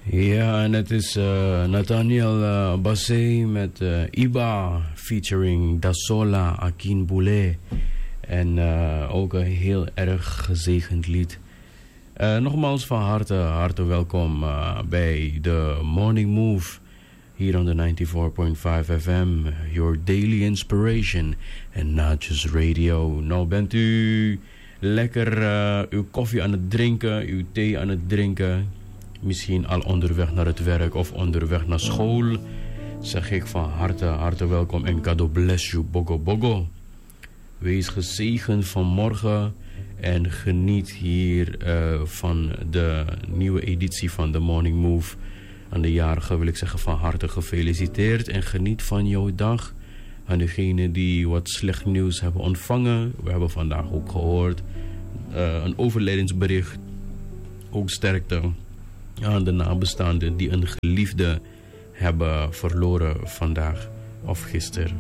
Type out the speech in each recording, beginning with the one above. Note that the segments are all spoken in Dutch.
Ja, en het is Nathaniel Bassey met Iba featuring Dasola Akin Boulé. En ook een heel erg gezegend lied. Nogmaals van harte welkom bij de Morning Move. Hier on de 94.5 FM. Your daily inspiration. And not just radio. Nou bent u lekker uw koffie aan het drinken. Uw thee aan het drinken. Misschien al onderweg naar het werk of onderweg naar school. Zeg ik van harte welkom en God bless you, bogo bogo. Wees gezegend vanmorgen en geniet hier van de nieuwe editie van The Morning Move. Aan de jarige wil ik zeggen van harte gefeliciteerd en geniet van jouw dag. Aan degenen die wat slecht nieuws hebben ontvangen. We hebben vandaag ook gehoord een overlijdensbericht. Ook sterkte aan de nabestaanden die een geliefde hebben verloren vandaag of gisteren.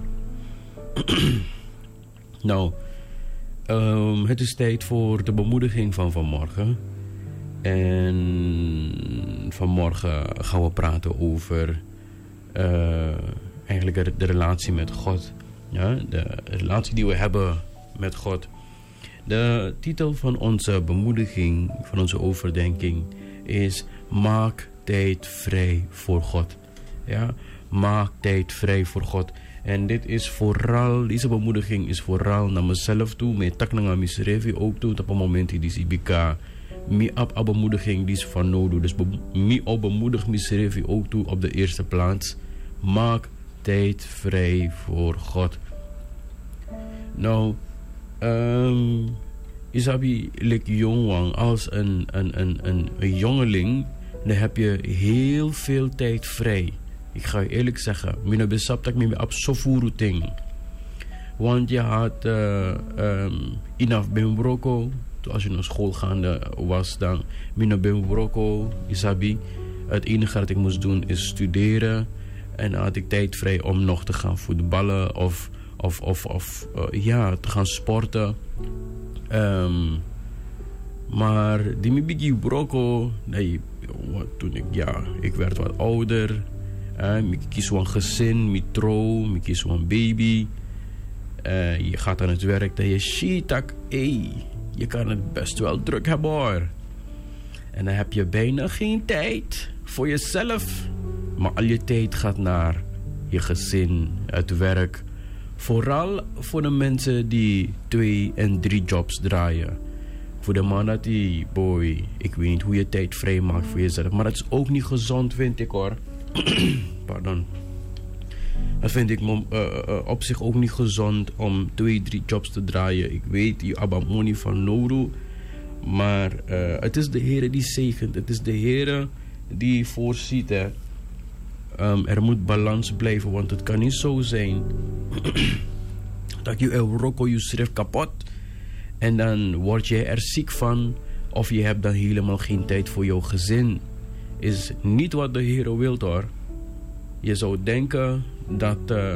Nou, het is tijd voor de bemoediging van vanmorgen. En vanmorgen gaan we praten over eigenlijk de relatie met God. Ja, de relatie die we hebben met God. De titel van onze bemoediging, van onze overdenking is: maak tijd vrij voor God. Ja, maak tijd vrij voor God. En dit is vooral, deze bemoediging is vooral naar mezelf toe. Met taknanga misrevi ook toe. Op het moment die Ibika mi op bemoediging die is van nodig. Dus mi op bemoedig misrevi ook toe op de eerste plaats. Maak tijd vrij voor God. Nou, Isabi lik jongwang als een jongeling, dan heb je heel veel tijd vrij. Ik ga je eerlijk zeggen, mina besap dat ik me op zoveel ting. Want je had inaf Bembroko, als je naar school gaande was, dan mina Bembroko, Isabi. Het enige wat ik moest doen is studeren. En dan had ik tijd vrij om nog te gaan voetballen of te gaan sporten. Maar die Mibigi Broko, nee, toen ik werd wat ouder. Ik kies een gezin, ik trouw, ik kies een baby. Je gaat aan het werk, dat je shiitak, je kan het best wel druk hebben hoor. En dan heb je bijna geen tijd voor jezelf. Maar al je tijd gaat naar je gezin, het werk. Vooral voor de mensen die 2 en 3 jobs draaien. Voor de mannen die, boy, ik weet niet hoe je tijd vrij maakt voor jezelf. Maar het is ook niet gezond, vind ik hoor. Pardon. Dat vind ik op zich ook niet gezond om 2, 3 jobs te draaien. Ik weet, je hebt money van Noru. Maar het is de Heer die zegent. Het is de Heer die voorziet. Hè. Er moet balans blijven, want het kan niet zo zijn dat je Euroko je schrift kapot en dan word je er ziek van of je hebt dan helemaal geen tijd voor jouw gezin. Is niet wat de Heer wil hoor. Je zou denken dat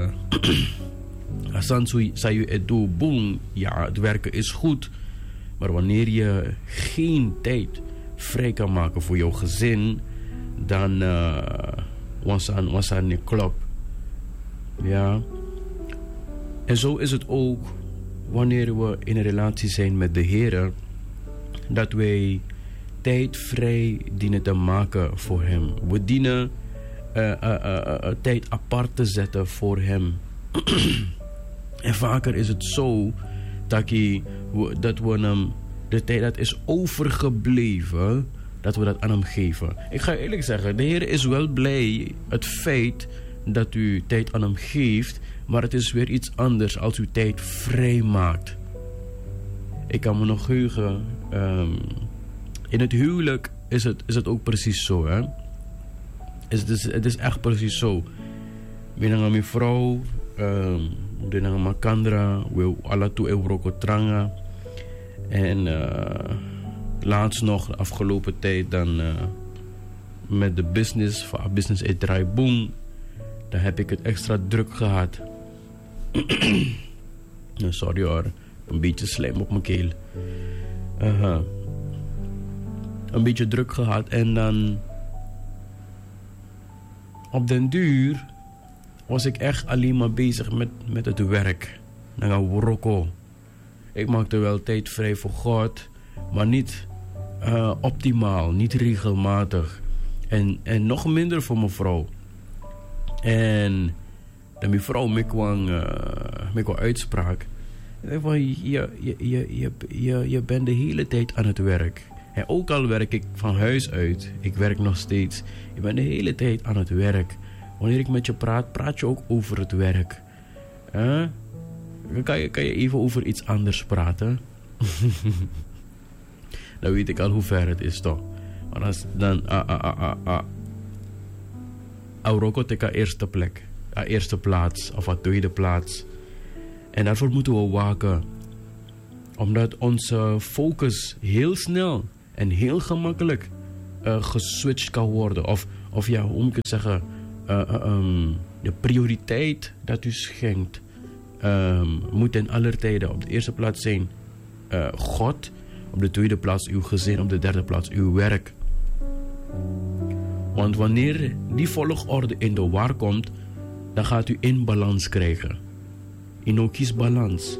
ja, het werken is goed, maar wanneer je geen tijd vrij kan maken voor jouw gezin, dan was aan niet klopt. Ja. En zo is het ook wanneer we in een relatie zijn met de Heer, dat wij tijd vrij dienen te maken voor Hem. We dienen tijd apart te zetten voor Hem. En vaker is het zo dat we hem de tijd dat is overgebleven, dat we dat aan hem geven. Ik ga eerlijk zeggen, de Heer is wel blij het feit dat u tijd aan hem geeft, maar het is weer iets anders als u tijd vrij maakt. Ik kan me nog heugen, in het huwelijk is het ook precies zo, hè. Het is echt precies zo. Binnen mijn vrouw, binnen mijn kandra, we alle toe Euroko tranga. En laatst nog, de afgelopen tijd, dan met de business, van business draai boom, dan heb ik het extra druk gehad. Sorry hoor, een beetje slijm op mijn keel. Een beetje druk gehad en dan op den duur was ik echt alleen maar bezig met het werk. Dan gaan we rokken. Ik maakte wel tijd vrij voor God, maar niet optimaal, niet regelmatig. En nog minder voor mijn vrouw. En mijn vrouw me kwam uitspraak. Je bent de hele tijd aan het werk. En ook al werk ik van huis uit, ik werk nog steeds. Je bent de hele tijd aan het werk. Wanneer ik met je praat, praat je ook over het werk. Kan je even over iets anders praten? Dan weet ik al hoe ver het is toch. Maar als dan Auroko teka eerste plek, eerste plaats of a tweede plaats. En daarvoor moeten we waken. Omdat onze focus heel snel en heel gemakkelijk geswitcht kan worden. Of ja, hoe moet ik het zeggen? De prioriteit dat u schenkt moet in aller tijden op de eerste plaats zijn God. Op de tweede plaats uw gezin. Op de derde plaats uw werk. Want wanneer die volgorde in de war komt, dan gaat u in balans krijgen. In ook kies balans.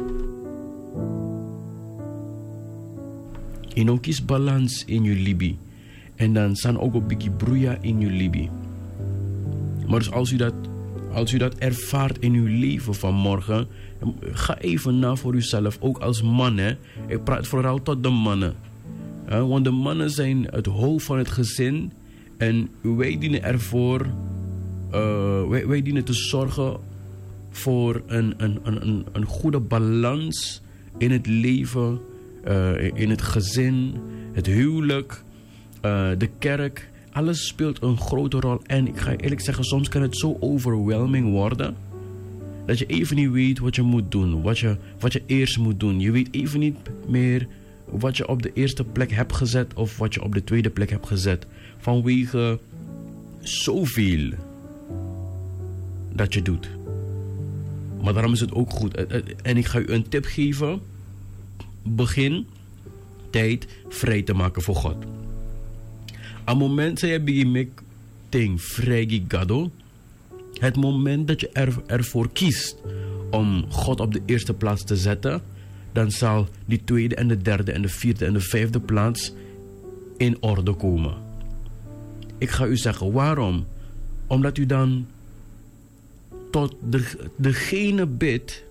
In ook kies balans in uw libi. En dan staan ook een beetje broeia in uw libi. Maar dus als u dat ervaart in uw leven van morgen, ga even na voor uzelf, ook als man. Hè? Ik praat vooral tot de mannen. Want de mannen zijn het hoofd van het gezin. En wij dienen ervoor, wij dienen te zorgen voor een goede balans in het leven, in het gezin, het huwelijk, de kerk. Alles speelt een grote rol. En ik ga eerlijk zeggen, soms kan het zo overwhelming worden dat je even niet weet wat je moet doen, wat je eerst moet doen. Je weet even niet meer wat je op de eerste plek hebt gezet of wat je op de tweede plek hebt gezet. Vanwege zoveel dat je doet. Maar daarom is het ook goed. En ik ga u een tip geven. Begin tijd vrij te maken voor God. Aan het moment dat je begint ting vrij gado, het moment dat je ervoor kiest om God op de eerste plaats te zetten, dan zal die tweede en de derde en de vierde en de vijfde plaats in orde komen. Ik ga u zeggen waarom. Omdat u dan tot degene bidt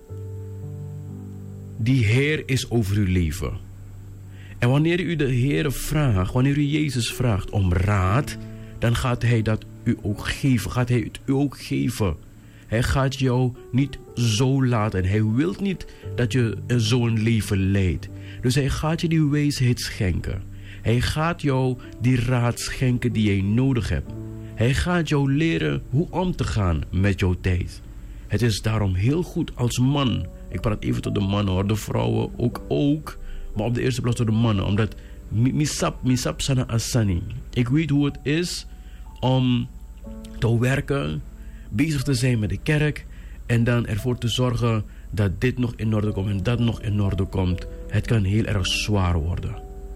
die Heer is over uw leven. En wanneer u de Heer vraagt, wanneer u Jezus vraagt om raad, dan gaat Hij dat u ook geven. Gaat Hij het u ook geven. Hij gaat jou niet zo laten. Hij wil niet dat je zo'n leven leidt. Dus Hij gaat je die wijsheid schenken. Hij gaat jou die raad schenken die jij nodig hebt. Hij gaat jou leren hoe om te gaan met jouw tijd. Het is daarom heel goed als man. Ik praat even tot de mannen hoor, de vrouwen ook. Maar op de eerste plaats tot de mannen. Omdat misap sana asani. Ik weet hoe het is om te werken, bezig te zijn met de kerk en dan ervoor te zorgen dat dit nog in orde komt en dat nog in orde komt. Het kan heel erg zwaar worden.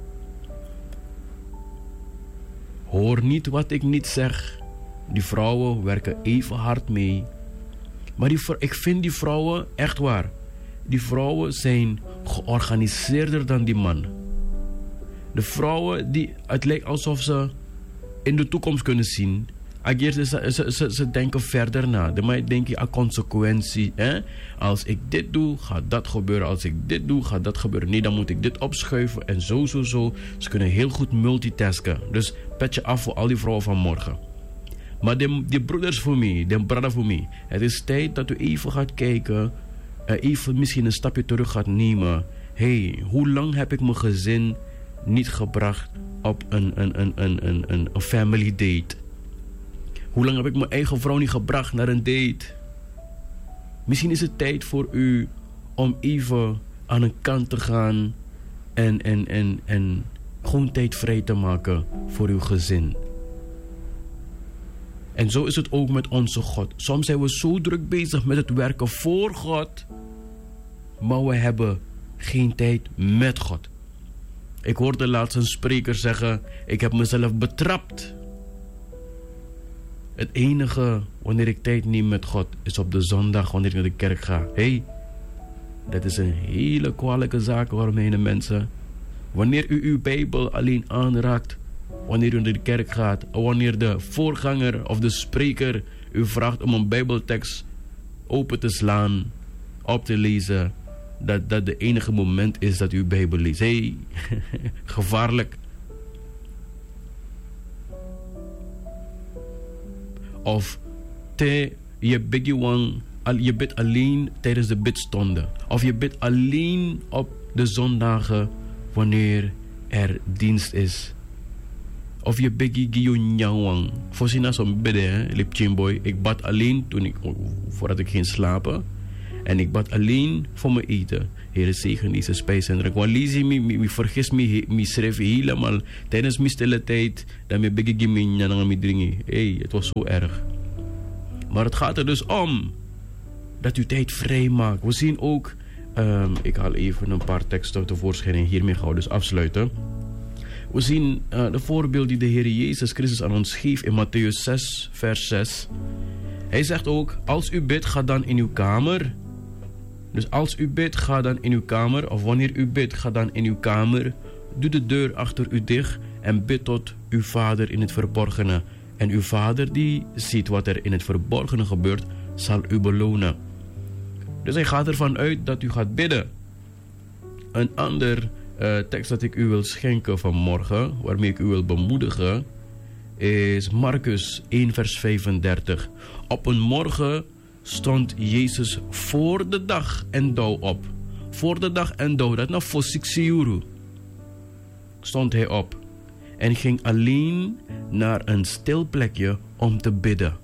Hoor niet wat ik niet zeg. Die vrouwen werken even hard mee. Maar ik vind die vrouwen, echt waar, die vrouwen zijn georganiseerder dan die man. De vrouwen, het lijkt alsof ze in de toekomst kunnen zien. Ze denken verder na. De man denkt aan consequentie. Als ik dit doe, gaat dat gebeuren. Als ik dit doe, gaat dat gebeuren. Nee, dan moet ik dit opschuiven. En zo. Ze kunnen heel goed multitasken. Dus petje af voor al die vrouwen van morgen. Maar die broeders voor mij, die brada voor mij. Het is tijd dat u even gaat kijken. Even misschien een stapje terug gaat nemen. Hoe lang heb ik mijn gezin niet gebracht op een family date? Hoe lang heb ik mijn eigen vrouw niet gebracht naar een date? Misschien is het tijd voor u om even aan een kant te gaan en gewoon tijd vrij te maken voor uw gezin. En zo is het ook met onze God. Soms zijn we zo druk bezig met het werken voor God, maar we hebben geen tijd met God. Ik hoorde laatst een spreker zeggen, ik heb mezelf betrapt Het enige wanneer ik tijd neem met God is op de zondag wanneer ik naar de kerk ga. Dat is een hele kwalijke zaak, waarmee mensen. Wanneer u uw Bijbel alleen aanraakt, wanneer u naar de kerk gaat, wanneer de voorganger of de spreker u vraagt om een Bijbeltekst open te slaan, op te lezen, dat de enige moment is dat u uw Bijbel leest. Gevaarlijk. Of je bidt alleen tijdens de bidstonden. Of je bidt alleen op de zondagen wanneer er dienst is. Of je bidt Gio Nyawang. Voorzien als een bidden, Lipchimboy. Ik bad alleen voordat ik ging slapen. En ik bad alleen voor mijn eten. Heer, zegen deze spijs en drank. Want lees me, vergis me schrijf helemaal. Tijdens mijn stille tijd, dan me bid ik me naar me dringen. Het was zo erg. Maar het gaat er dus om dat u tijd vrij maakt. We zien ook, ik haal even een paar teksten tevoorschijn en hiermee gaan we dus afsluiten. We zien de voorbeeld die de Heer Jezus Christus aan ons geeft in Mattheüs 6, vers 6. Hij zegt ook, als u bidt, ga dan in uw kamer. Dus als u bidt, ga dan in uw kamer. Of wanneer u bidt, ga dan in uw kamer. Doe de deur achter u dicht en bid tot uw Vader in het verborgene. En uw Vader die ziet wat er in het verborgene gebeurt, zal u belonen. Dus hij gaat ervan uit dat u gaat bidden. Een ander tekst dat ik u wil schenken vanmorgen, waarmee ik u wil bemoedigen, is Marcus 1 vers 35. Op een morgen stond Jezus voor de dag en dauw op. Voor de dag en dauw, dat nou voor 6 uur. Stond hij op en ging alleen naar een stil plekje om te bidden.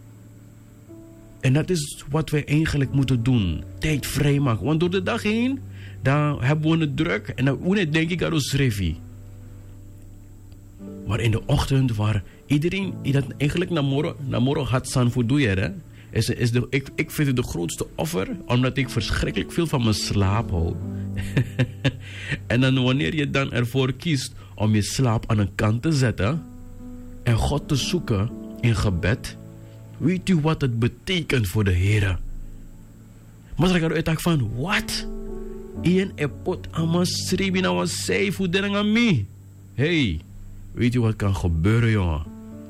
En dat is wat wij eigenlijk moeten doen. Tijd vrijmaken. Want door de dag heen, dan hebben we het druk. En dan denk ik dat we schrijven. Maar in de ochtend, waar iedereen dat eigenlijk naar morgen gaat staan voor doen, ik vind het de grootste offer, omdat ik verschrikkelijk veel van mijn slaap hou. En dan wanneer je dan ervoor kiest om je slaap aan een kant te zetten en God te zoeken in gebed, weet u wat het betekent voor de Heer? Maar dan ga je uitdagen van, wat? Ien epot ama sribi na was zij voor de aan mij. Weet u wat kan gebeuren, jongen?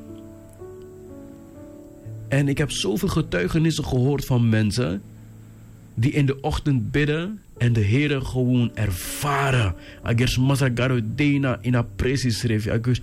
En ik heb zoveel getuigenissen gehoord van mensen die in de ochtend bidden en de Heer gewoon ervaren. Agers masagaro dena in a precies ref. Agers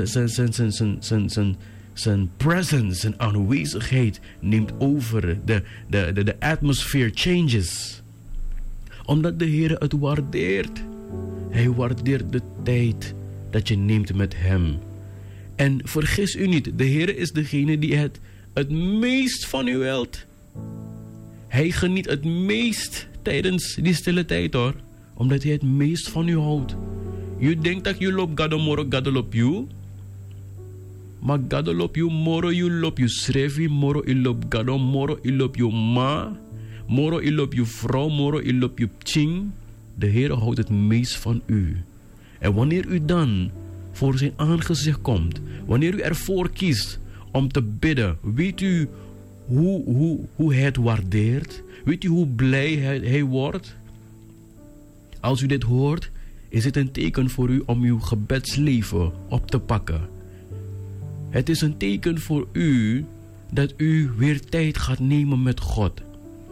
zijn presence, zijn aanwezigheid neemt over. De atmosphere changes. Omdat de Heer het waardeert. Hij waardeert de tijd dat je neemt met hem. En vergis u niet, de Heer is degene die het meest van u wilt. Hij geniet het meest tijdens die stille tijd, hoor. Omdat hij het meest van u houdt. Je denkt dat je loopt gado moro gado lop you. Maar gado lop you moro you lop you srevi. Moro you lop gado. Moro you lop you ma. Moro you lop you vrouw. Moro you lop you ching. De Heer houdt het meest van u. En wanneer u dan voor zijn aangezicht komt. Wanneer u ervoor kiest om te bidden. Weet u hoe hij het waardeert? Weet u hoe blij hij wordt? Als u dit hoort, is het een teken voor u om uw gebedsleven op te pakken. Het is een teken voor u dat u weer tijd gaat nemen met God.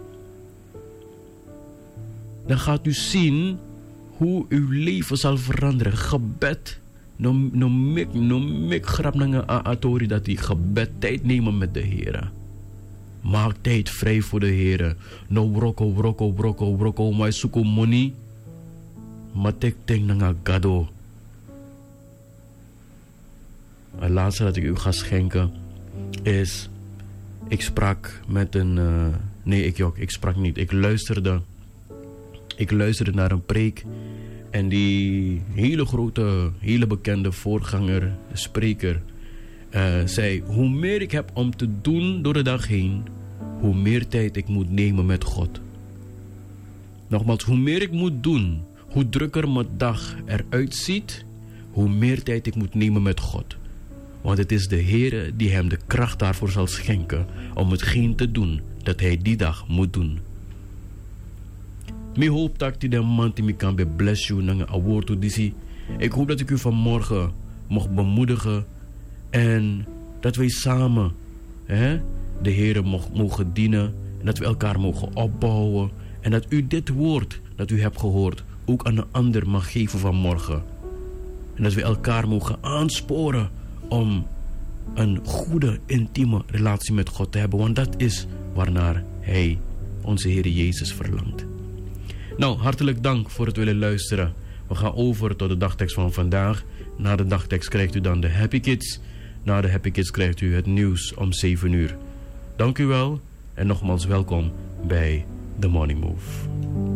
Dan gaat u zien hoe uw leven zal veranderen. Gebed. No mik grap na atori dat die gebed tijd nemen met de Heer. Maak tijd vrij voor de Heer. No broko, maar suko money. Maar tek na gado. Het laatste dat ik u ga schenken is, ik sprak met een, ik sprak niet. Ik luisterde naar een preek. En die hele grote, hele bekende voorganger, spreker, zei, hoe meer ik heb om te doen door de dag heen, hoe meer tijd ik moet nemen met God. Nogmaals, hoe meer ik moet doen, hoe drukker mijn dag eruit ziet, hoe meer tijd ik moet nemen met God. Want het is de Heere die hem de kracht daarvoor zal schenken om hetgeen te doen dat hij die dag moet doen. Ik hoop dat ik de man die kan bless you naar een woord toe disi. Ik hoop dat ik u vanmorgen mocht bemoedigen en dat wij samen de Heere mogen dienen en dat we elkaar mogen opbouwen en dat u dit woord dat u hebt gehoord ook aan een ander mag geven vanmorgen. En dat we elkaar mogen aansporen om een goede, intieme relatie met God te hebben. Want dat is waarnaar Hij, onze Heer Jezus, verlangt. Nou, hartelijk dank voor het willen luisteren. We gaan over tot de dagtekst van vandaag. Na de dagtekst krijgt u dan de Happy Kids. Na de Happy Kids krijgt u het nieuws om 7 uur. Dank u wel en nogmaals welkom bij The Morning Move.